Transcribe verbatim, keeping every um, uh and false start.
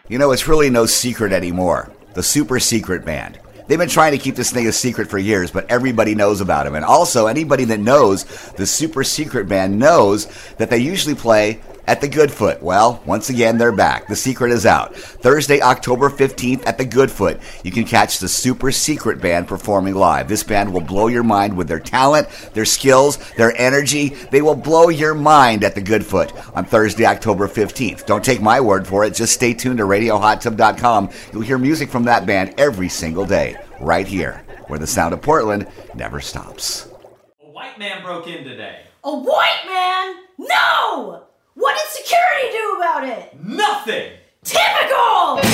You know, it's really no secret anymore. The Super Secret Band. They've been trying to keep this thing a secret for years, but everybody knows about them. And also, anybody that knows the Super Secret Band knows that they usually play at the Goodfoot. Well, once again, they're back. The secret is out. Thursday, October fifteenth at the Goodfoot. You can catch the Super Secret Band performing live. This band will blow your mind with their talent, their skills, their energy. They will blow your mind at the Goodfoot on Thursday, October fifteenth. Don't take my word for it. Just stay tuned to radio hot tub dot com. You'll hear music from that band every single day, right here, where the sound of Portland never stops. A white man broke in today. A white man? No! What did security do about it? Nothing! Typical!